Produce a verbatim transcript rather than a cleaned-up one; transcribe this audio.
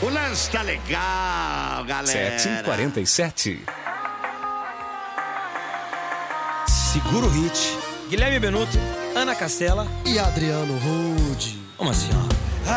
O lance tá legal, galera. sete e quarenta e sete. Segura o hit. Guilherme Benuto, Ana Castela e Adriano Rude. Vamos assim, ó.